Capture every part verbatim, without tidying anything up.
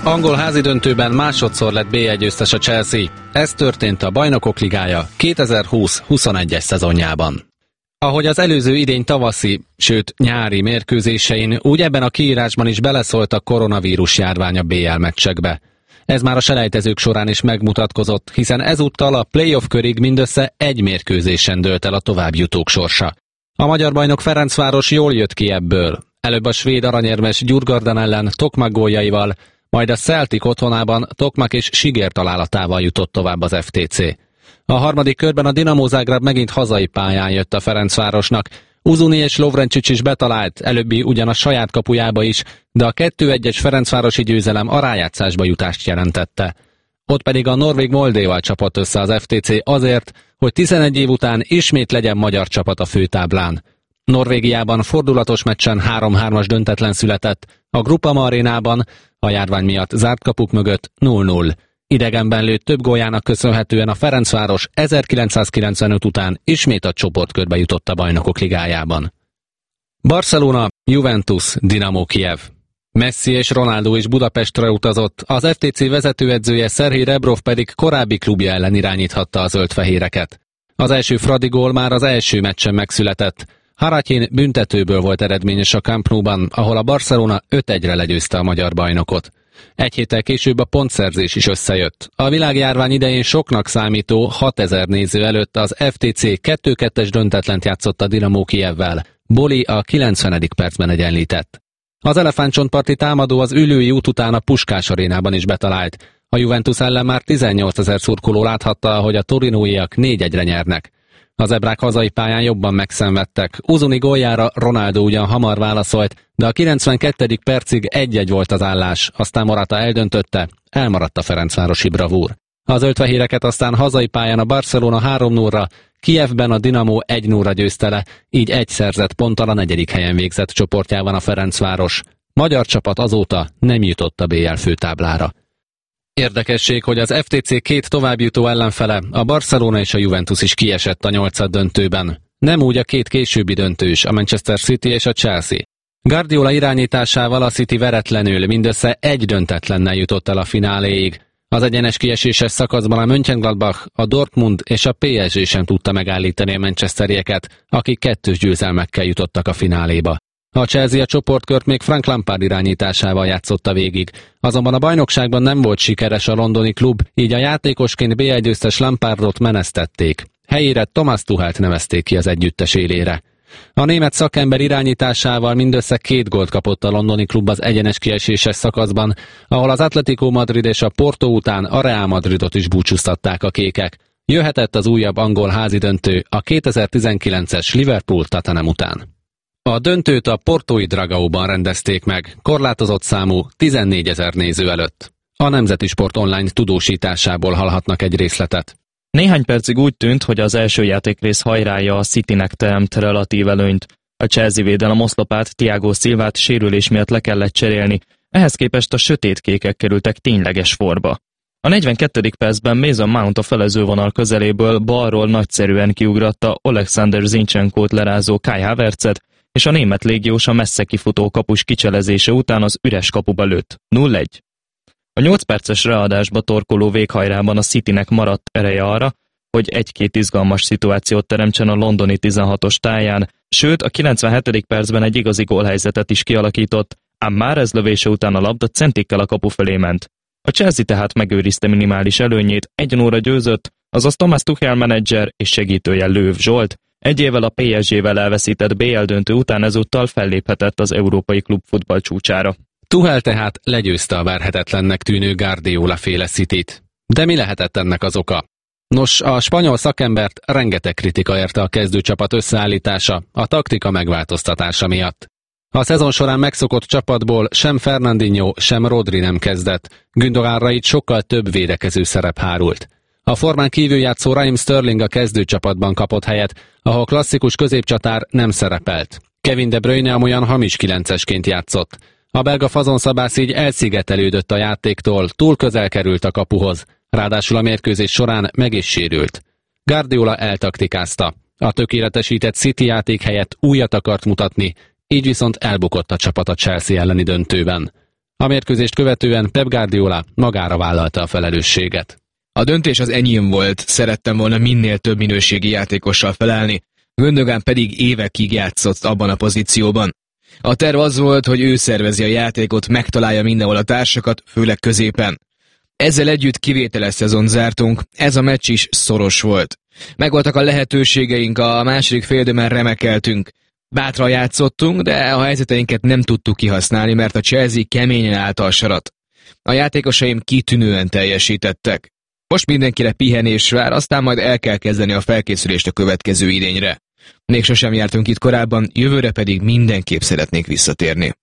Angol házidöntőben másodszor lett bé egy győztes a Chelsea. Ez történt a Bajnokok Ligája kétezer-húsz huszonegyes szezonjában. Ahogy az előző idény tavaszi, sőt nyári mérkőzésein, úgy ebben a kiírásban is beleszólt a koronavírus járvány a bé el meccsekbe. Ez már a selejtezők során is megmutatkozott, hiszen ezúttal a play-off körig mindössze egy mérkőzésen dőlt el a továbbjutók sorsa. A magyar bajnok Ferencváros jól jött ki ebből. Előbb a svéd aranyérmes Djurgården ellen Tokmak góljaival, majd a Celtic otthonában Tokmak és Siger találatával jutott tovább az ef té cé. A harmadik körben a Dinamo Zágráb megint hazai pályán jött a Ferencvárosnak. Uzuni és Lovrencsics is betalált, előbbi ugyan a saját kapujába is, de a kettő egyes ferencvárosi győzelem a rájátszásba jutást jelentette. Ott pedig a norvég Moldéval csapott össze az ef té cé azért, hogy tizenegy év után ismét legyen magyar csapat a főtáblán. Norvégiában fordulatos meccsen három-hármas döntetlen született, a Groupama arénában a járvány miatt zárt kapuk mögött nulla nulla. Idegenben lőtt több góljának köszönhetően a Ferencváros ezerkilencszázkilencvenöt után ismét a csoportkörbe jutott a Bajnokok Ligájában. Barcelona, Juventus, Dinamo Kijev. Messi és Ronaldo is Budapestre utazott, az ef té cé vezetőedzője Szerhij Rebrov pedig korábbi klubja ellen irányíthatta a zöldfehéreket. Az első Fradi gól már az első meccsen megszületett. Haratyin büntetőből volt eredményes a Camp Nou-ban, ahol a Barcelona öt egyre legyőzte a magyar bajnokot. Egy héttel később a pontszerzés is összejött. A világjárvány idején soknak számító hatezer néző előtt az ef té cé kettő kettes döntetlent játszott a Dinamo Kijevvel. Boli a kilencvenedik percben egyenlített. Az elefántcsontparti támadó az ülői út után a Puskás arénában is betalált. A Juventus ellen már tizennyolcezer szurkoló láthatta, hogy a torinóiak négy egyre nyernek. Az ebrák hazai pályán jobban megszenvedtek. Uzuni góljára Ronaldo ugyan hamar válaszolt, de a kilencvenkettedik percig egy egy volt az állás, aztán Morata eldöntötte, elmaradt a ferencvárosi bravúr. A zöldfehéreket aztán hazai pályán a Barcelona három nulla, Kijevben a Dinamo egy nulla győzte le, így egy szerzett ponttal a negyedik helyen végzett csoportjában a Ferencváros. Magyar csapat azóta nem jutott a bé el főtáblára. Érdekesség, hogy az ef té cé két továbbjutó ellenfele, a Barcelona és a Juventus is kiesett a nyolcad döntőben. Nem úgy a két későbbi döntős, a Manchester City és a Chelsea. Guardiola irányításával a City veretlenül mindössze egy döntetlennel jutott el a fináléig. Az egyenes kieséses szakaszban a Mönchengladbach, a Dortmund és a pé es gé sem tudta megállítani a manchesterieket, akik kettős győzelmekkel jutottak a fináléba. A Chelsea a csoportkört még Frank Lampard irányításával játszotta végig, azonban a bajnokságban nem volt sikeres a londoni klub, így a játékosként bé egy győztes Lampardot menesztették. Helyére Thomas Tuchelt nevezték ki az együttes élére. A német szakember irányításával mindössze két gólt kapott a londoni klub az egyenes kieséses szakaszban, ahol az Atletico Madrid és a Porto után a Real Madridot is búcsúztatták a kékek. Jöhetett az újabb angol házidöntő a kétezer-tizenkilences Liverpool-Tottenham után. A döntőt a portói Dragauban rendezték meg, korlátozott számú tizennégyezer néző előtt. A Nemzeti Sport Online tudósításából hallhatnak egy részletet. Néhány percig úgy tűnt, hogy az első játékrész hajrája a Citynek teremt relatív előnyt. A Chelsea védelem oszlopát, Thiago Silvát sérülés miatt le kellett cserélni, ehhez képest a sötétkékek kerültek tényleges forba. A negyvenkettedik percben Mason Mount a felezővonal közeléből balról nagyszerűen kiugratta Alexander Zincsenkót lerázó Kai Havertzet, és a német légiós a messze kifutó kapus kicselezése után az üres kapuba lőtt. nulla egy. A nyolc perces readásba torkoló véghajrában a Citynek maradt ereje arra, hogy egy-két izgalmas szituációt teremtsen a londoni tizenhatos táján, sőt a kilencvenhetedik percben egy igazi gólhelyzetet is kialakított, ám már ez lövése után a labda centikkel a kapu felé ment. A Chelsea tehát megőrizte minimális előnyét, egy nulla győzött, azaz Thomas Tuchel menedzser és segítője Löw Zsolt, egy évvel a pé es gével elveszített bé el döntő után ezúttal felléphetett az európai klub futball csúcsára. Tuchel tehát legyőzte a verhetetlennek tűnő Guardiola féle Cityt. De mi lehetett ennek az oka? Nos, a spanyol szakembert rengeteg kritika érte a kezdőcsapat összeállítása, a taktika megváltoztatása miatt. A szezon során megszokott csapatból sem Fernandinho, sem Rodri nem kezdett, Gündoganra így sokkal több védekező szerep hárult. A formán kívül játszó Raheem Sterling a kezdőcsapatban kapott helyet, ahol klasszikus középcsatár nem szerepelt. Kevin De Bruyne amolyan hamis kilencesként játszott. A belga fazonszabász így elszigetelődött a játéktól, túl közel került a kapuhoz, ráadásul a mérkőzés során meg is sérült. Guardiola eltaktikázta. A tökéletesített City játék helyett újat akart mutatni, így viszont elbukott a csapat a Chelsea elleni döntőben. A mérkőzést követően Pep Guardiola magára vállalta a felelősséget. A döntés az enyém volt, szerettem volna minél több minőségi játékossal felállni, Gündogan pedig évekig játszott abban a pozícióban. A terv az volt, hogy ő szervezi a játékot, megtalálja mindenhol a társakat, főleg középen. Ezzel együtt kivételes szezont zártunk, ez a meccs is szoros volt. Megvoltak a lehetőségeink, a második félidőben remekeltünk. Bátran játszottunk, de a helyzeteinket nem tudtuk kihasználni, mert a Chelsea keményen állta a sarat. A játékosaim kitűnően teljesítettek. Most mindenkire pihenés vár, aztán majd el kell kezdeni a felkészülést a következő idényre. Még sosem jártunk itt korábban, jövőre pedig mindenképp szeretnék visszatérni.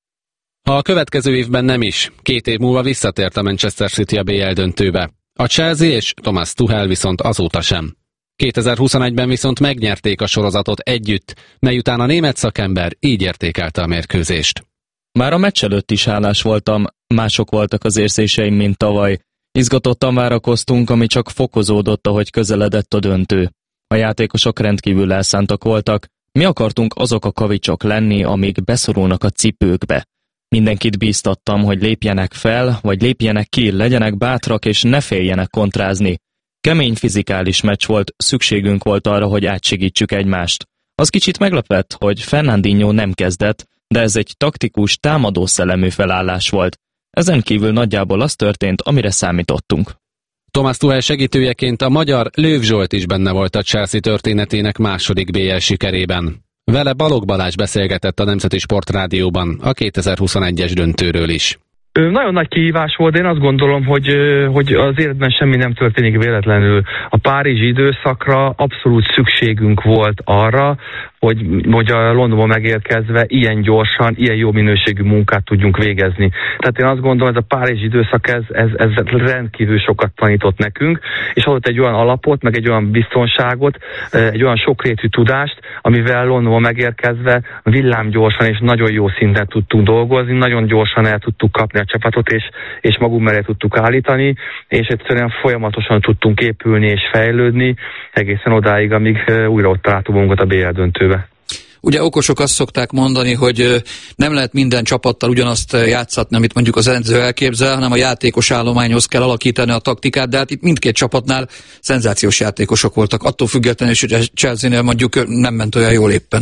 Ha a következő évben nem is, két év múlva visszatért a Manchester City a bé el döntőbe. A Chelsea és Thomas Tuchel viszont azóta sem. kétezer-huszonegyben viszont megnyerték a sorozatot együtt, mely után a német szakember így értékelte a mérkőzést. Már a meccs előtt is hálás voltam, mások voltak az érzéseim, mint tavaly. Izgatottan várakoztunk, ami csak fokozódott, ahogy közeledett a döntő. A játékosok rendkívül elszántak voltak, mi akartunk azok a kavicsok lenni, amik beszorulnak a cipőkbe. Mindenkit bíztattam, hogy lépjenek fel, vagy lépjenek ki, legyenek bátrak és ne féljenek kontrázni. Kemény fizikális meccs volt, szükségünk volt arra, hogy átsegítsük egymást. Az kicsit meglepett, hogy Fernandinho nem kezdett, de ez egy taktikus, támadó szellemű felállás volt. Ezen kívül nagyjából az történt, amire számítottunk. Thomas Tuchel segítőjeként a magyar Löw Zsolt is benne volt a Chelsea történetének második bé el sikerében. Vele Balogh Balázs beszélgetett a Nemzeti Sportrádióban a kétezer-huszonegyes döntőről is. Nagyon nagy kihívás volt, én azt gondolom, hogy, hogy az életben semmi nem történik véletlenül. A párizsi időszakra abszolút szükségünk volt arra, hogy, hogy a Londonba megérkezve ilyen gyorsan, ilyen jó minőségű munkát tudjunk végezni. Tehát én azt gondolom, ez a párizsi időszak, ez, ez, ez rendkívül sokat tanított nekünk, és adott egy olyan alapot, meg egy olyan biztonságot, egy olyan sokrétű tudást, amivel Londonba megérkezve villámgyorsan és nagyon jó szinten tudtunk dolgozni, nagyon gyorsan el tudtuk kapni a csapatot, és, és magunk mellé tudtuk állítani, és egyszerűen folyamatosan tudtunk épülni és fejlődni, egészen odáig, amíg újra ott találtuk magunkat a bé el döntőbe. Ugye okosok azt szokták mondani, hogy nem lehet minden csapattal ugyanazt játszatni, amit mondjuk az edző elképzel, hanem a játékos állományhoz kell alakítani a taktikát, de hát itt mindkét csapatnál szenzációs játékosok voltak, attól függetlenül is, hogy a Chelsea-nél mondjuk nem ment olyan jól éppen.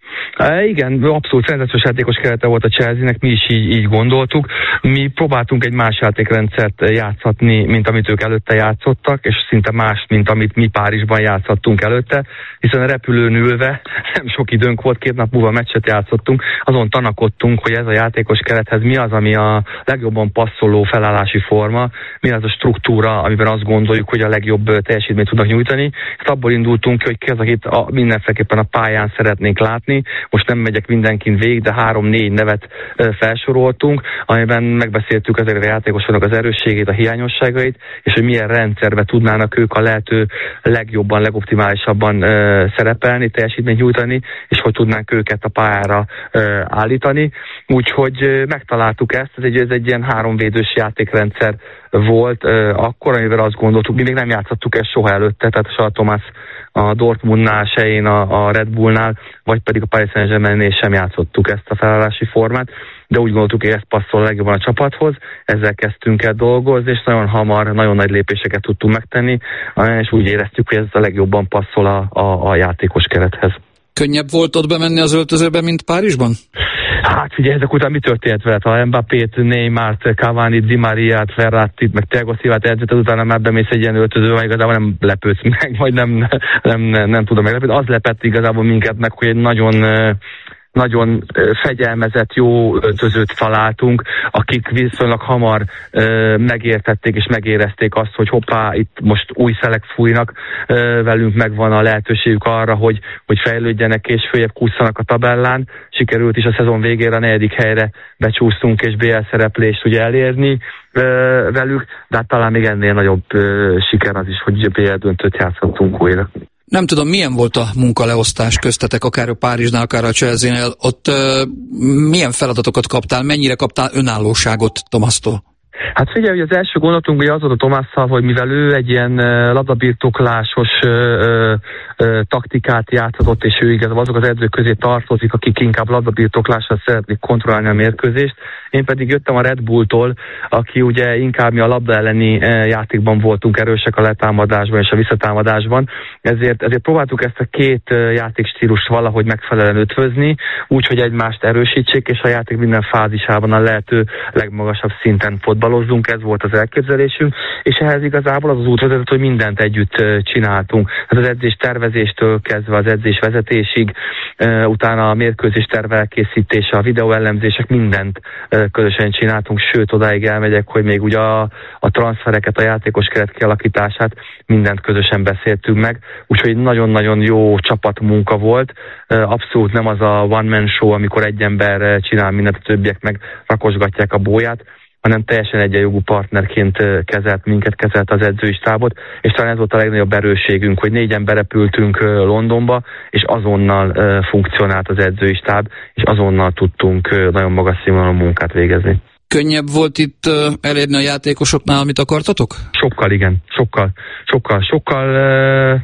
E, igen, abszolút szenzációs játékos kerete volt a Chelsea-nek, mi is így, így gondoltuk. Mi próbáltunk egy más játékrendszert játszatni, mint amit ők előtte játszottak, és szinte más, mint amit mi Párizsban játszottunk előtte, hiszen a repülőn ülve nem sok időnk volt, két nap múlva meccset játszottunk, azon tanakodtunk, hogy ez a játékos kerethez mi az, ami a legjobban passzoló felállási forma, mi az a struktúra, amiben azt gondoljuk, hogy a legjobb teljesítményt tudnak nyújtani. Ezt abból indultunk ki, hogy ki az, akit a, mindenféleképpen a pályán szeretnénk látni. Most nem megyek mindenkin végig, de három-négy nevet felsoroltunk, amiben megbeszéltük ezekre a játékosoknak az erősségét, a hiányosságait, és hogy milyen rendszerbe tudnának ők a lehető legjobban, legoptimálisabban szerepelni, teljesítményt nyújtani, és hogy tudnánk őket a pályára állítani. Úgyhogy megtaláltuk ezt, ez egy, ez egy ilyen háromvédős játékrendszer volt akkor, amivel azt gondoltuk, mi még nem játszottuk ezt soha előtte, tehát se a Thomas a Dortmundnál, se én a, a Red Bullnál, vagy pedig a Paris Saint-Germainnél sem játszottuk ezt a felállási formát, de úgy gondoltuk, hogy ez passzol legjobban a csapathoz, ezzel kezdtünk el dolgozni, és nagyon hamar, nagyon nagy lépéseket tudtunk megtenni, és úgy éreztük, hogy ez a legjobban passzol a, a, a játékos kerethez. Könnyebb volt ott bemenni az öltözőbe, mint Párizsban? Hát figyelj, ezek után mi történt veled? Ha Mbappét, Neymart, Cavani, Di Mariát, Verrattit, meg Thiago Silvát edzett, utána már bemész egy ilyen öltözőbe, igazából nem lepődsz meg, vagy nem, nem, nem, nem tudom meglepődni. Az lepett igazából minket meg, hogy egy nagyon... nagyon fegyelmezett, jó öltözőt találtunk, akik viszonylag hamar ö, megértették és megérezték azt, hogy hoppá, itt most új szelek fújnak, ö, velünk megvan a lehetőségük arra, hogy, hogy fejlődjenek és följebb kúszanak a tabellán. Sikerült is a szezon végére a negyedik helyre becsúsztunk és bé el szereplést ugye elérni ö, velük, de hát talán még ennél nagyobb ö, siker az is, hogy bé el döntőt játszottunk újra. Nem tudom, milyen volt a munkaleosztás köztetek, akár a Párizsnál, akár a Chelsea-nél. Ott uh, milyen feladatokat kaptál, mennyire kaptál önállóságot Thomas-tól? Hát figyelj, hogy az első gondolatunk ugye az volt a Tomásszal, hogy mivel ő egy ilyen labdabirtoklásos ö, ö, taktikát játszott, és ő igazából azok az edzők közé tartozik, akik inkább labdabirtoklással szeretnék kontrollálni a mérkőzést, én pedig jöttem a Red Bulltól, aki ugye inkább mi a labda elleni játékban voltunk erősek, a letámadásban és a visszatámadásban, ezért, ezért próbáltuk ezt a két játékstílust valahogy megfelelően ötvözni, úgyhogy egymást erősítsék, és a játék minden fázisában a lehető legmagasabb szinten fotbalozzunk, ez volt az elképzelésünk, és ehhez igazából az az út vezetett, hogy mindent együtt csináltunk. Hát az edzés tervezéstől kezdve az edzés vezetésig, utána a mérkőzés terv elkészítése, a videóellenzések, mindent közösen csináltunk, sőt odáig elmegyek, hogy még ugye a, a transfereket, a játékos keret kialakítását, mindent közösen beszéltünk meg, úgyhogy nagyon-nagyon jó csapatmunka volt, abszolút nem az a one-man show, amikor egy ember csinál mindent, a többiek meg rakosgatják a bóját, hanem teljesen egyenjogú partnerként kezelt minket, kezelt az edzői stábot, és talán ez volt a legnagyobb erősségünk, hogy négyen berepültünk Londonba, és azonnal funkcionált az edzői stáb, és azonnal tudtunk nagyon magas színvonalú munkát végezni. Könnyebb volt itt elérni a játékosoknál, amit akartatok? Sokkal, igen. Sokkal. Sokkal. Sokkal... Uh...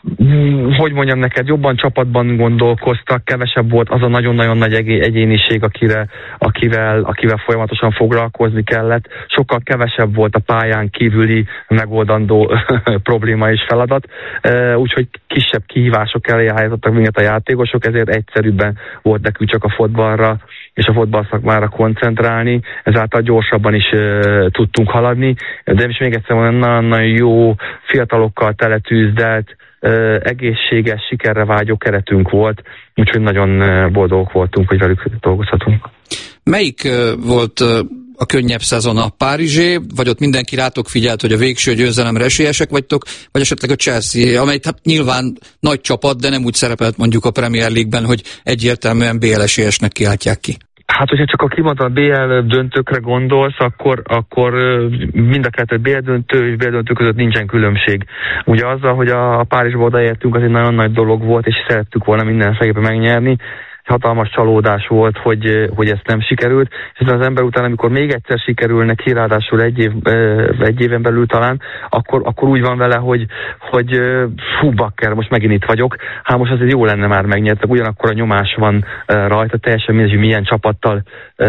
hogy mondjam neked, jobban csapatban gondolkoztak, kevesebb volt az a nagyon-nagyon nagy egyéniség, akire, akivel, akivel folyamatosan foglalkozni kellett. Sokkal kevesebb volt a pályán kívüli megoldandó probléma és feladat, úgyhogy kisebb kihívások elé állítottak minket a játékosok, ezért egyszerűbben volt nekünk csak a fotballra és a fotballszakmára koncentrálni, ezáltal gyorsabban is tudtunk haladni, de is még egyszer mondom, nagyon jó, fiatalokkal teletűzdelt, egészséges, sikerre vágyó keretünk volt, úgyhogy nagyon boldogok voltunk, hogy velük dolgozhatunk. Melyik volt a könnyebb szezon, a Párizsé, vagy ott mindenki rátok figyelt, hogy a végső győzelemre esélyesek vagytok, vagy esetleg a Chelsea, amely hát nyilván nagy csapat, de nem úgy szerepelt mondjuk a Premier League-ben, hogy egyértelműen bé el esélyesnek kiáltják ki? Hát, hogyha csak a kimondott bé el döntőkre gondolsz, akkor, akkor mind a kettő bé el döntő és bé el döntő között nincsen különbség. Ugye azzal, hogy a Párizsba odaértünk, az egy nagyon nagy dolog volt, és szerettük volna mindenféleképpen megnyerni. Hatalmas csalódás volt, hogy, hogy ezt nem sikerült, és az ember után, amikor még egyszer sikerül neki, ráadásul egy, év, egy éven belül talán, akkor, akkor úgy van vele, hogy, hogy fú, bakker, most megint itt vagyok, hát most azért jó lenne már megnyertek, ugyanakkor a nyomás van rajta, teljesen mindegy, hogy milyen csapattal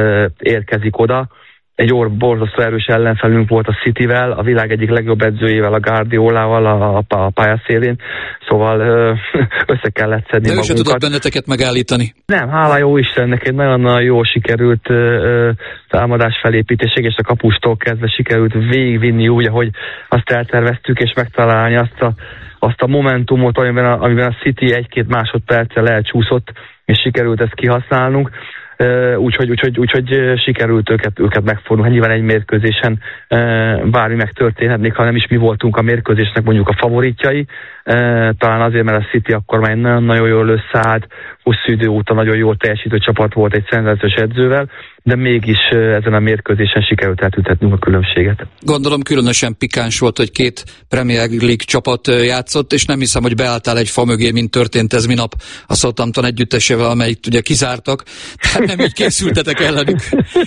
érkezik oda. Egy orr borzasztó erős ellenfelünk volt a Cityvel, a világ egyik legjobb edzőjével, a Guardiolával a, a, a pályaszélén, szóval össze kellett szedni de magunkat. De ő se tudott benneteket megállítani. Nem, hála jó Istennek, egy nagyon jól sikerült ö, támadás felépítésig, és a kapustól kezdve sikerült végigvinni úgy, ahogy azt elterveztük, és megtalálni azt a, azt a momentumot, amiben a, amiben a City egy-két másodperccel elcsúszott, és sikerült ezt kihasználnunk. Uh, úgyhogy, úgyhogy, úgyhogy sikerült őket, őket megfordulni. Hát nyilván egy mérkőzésen uh, bármi megtörténhet, még ha nem is mi voltunk a mérkőzésnek mondjuk a favoritjai. Uh, talán azért, mert a City akkor már nagyon, nagyon jól összeállt, hosszú idő óta nagyon jól teljesítő csapat volt egy szenzációs edzővel, de mégis uh, ezen a mérkőzésen sikerült eltüntetnünk a különbséget. Gondolom különösen pikáns volt, hogy két Premier League csapat játszott, és nem hiszem, hogy beálltál egy fa mögé, mint történt ez minap a Southampton együttesével, amelyik ugye kizártak. Tehát nem így készültetek ellenük.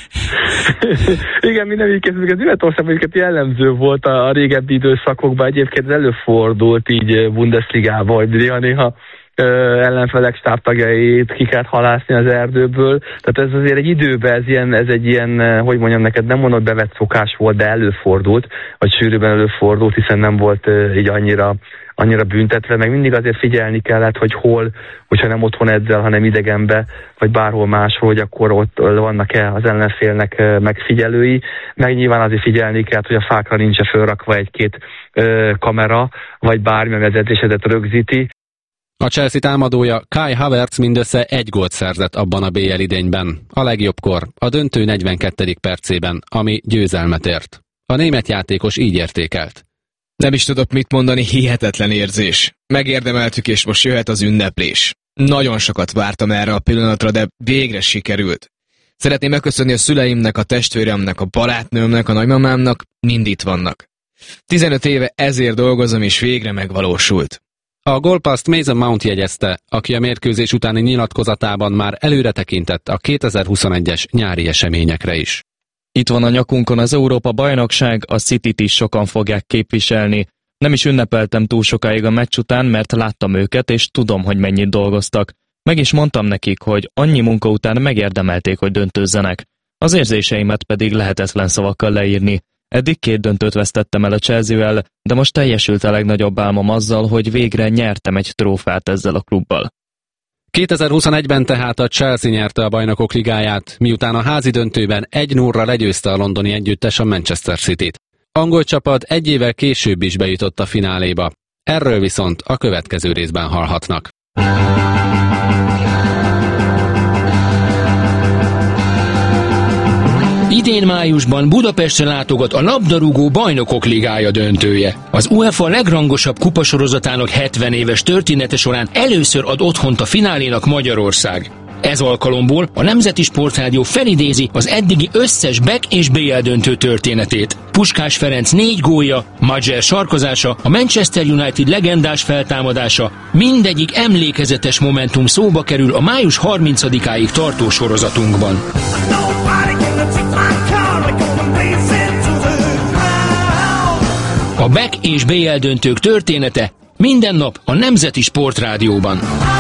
Igen, mi nem így készültünk. Az Németországban egyébként jellemző volt a, a régebbi időszakokban. Egyébként előfordult így Bundesligában, hogy néha-néha ellenfelek stábtagjait ki kellett halászni az erdőből. Tehát ez azért egy időben, ez, ilyen, ez egy ilyen, hogy mondjam neked, nem mondod bevett szokás volt, de előfordult, vagy sűrűben előfordult, hiszen nem volt így annyira annyira büntetve, meg mindig azért figyelni kellett, hogy hol, hogyha nem otthon edzel, hanem idegenbe, vagy bárhol máshol, hogy akkor ott vannak-e az ellenfélnek megfigyelői, meg nyilván azért figyelni kellett, hogy a fákra nincs fölrakva egy-két ö, kamera, vagy bármi, ami az edzésedet rögzíti. A Chelsea támadója Kai Havertz mindössze egy gólt szerzett abban a bé el idényben, a legjobbkor, a döntő negyvenkettedik percében, ami győzelmet ért. A német játékos így értékelt. Nem is tudok mit mondani, hihetetlen érzés. Megérdemeltük, és most jöhet az ünneplés. Nagyon sokat vártam erre a pillanatra, de végre sikerült. Szeretném megköszönni a szüleimnek, a testvéremnek, a barátnőmnek, a nagymamámnak, mind itt vannak. tizenöt éve ezért dolgozom, és végre megvalósult. A gólpasszt Mason Mount jegyezte, aki a mérkőzés utáni nyilatkozatában már előre tekintett a kétezer-huszonegyes nyári eseményekre is. Itt van a nyakunkon az Európa-bajnokság, a Cityt is sokan fogják képviselni. Nem is ünnepeltem túl sokáig a meccs után, mert láttam őket, és tudom, hogy mennyit dolgoztak. Meg is mondtam nekik, hogy annyi munka után megérdemelték, hogy döntőzzenek. Az érzéseimet pedig lehetetlen szavakkal leírni. Eddig két döntőt vesztettem el a Chelsea-vel, de most teljesült a legnagyobb álmom azzal, hogy végre nyertem egy trófát ezzel a klubbal. kétezer-huszonegyben tehát a Chelsea nyerte a Bajnokok Ligáját, miután a házi döntőben egy nullra legyőzte a londoni együttes a Manchester Cityt. Angol csapat egy évvel később is bejutott a fináléba. Erről viszont a következő részben hallhatnak. Idén májusban Budapestre látogat a labdarúgó Bajnokok Ligája döntője. Az UEFA legrangosabb kupasorozatának hetven éves története során először ad otthont a finálénak Magyarország. Ez alkalomból a Nemzeti Sportrádió felidézi az eddigi összes Beck és bé el döntő történetét. Puskás Ferenc négy gólja, Maguire sarkozása, a Manchester United legendás feltámadása, mindegyik emlékezetes momentum szóba kerül a május harmincadikáig tartó sorozatunkban. A Beck és bé el döntők története minden nap a Nemzeti Sportrádióban.